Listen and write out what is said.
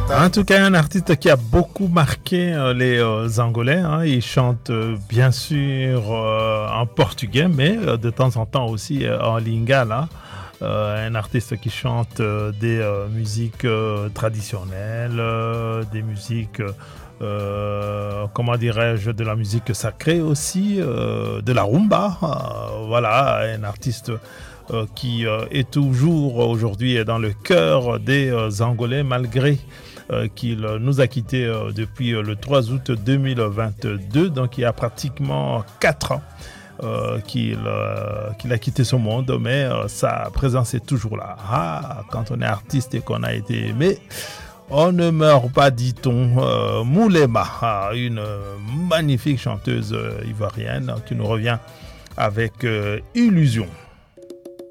En tout cas, un artiste qui a beaucoup marqué les Angolais. Hein. Il chante bien sûr en portugais, mais de temps en temps aussi en lingala. Un artiste qui chante des musiques traditionnelles, des musiques, comment dirais-je, de la musique sacrée aussi, de la rumba. Voilà, un artiste qui est toujours aujourd'hui dans le cœur des Angolais, malgré qu'il nous a quittés depuis le 3 août 2022, donc il y a pratiquement 4 ans qu'il a quitté ce monde, mais sa présence est toujours là. Ah, quand on est artiste et qu'on a été aimé, on ne meurt pas, dit-on. Moulema, une magnifique chanteuse ivoirienne qui nous revient avec Illusion.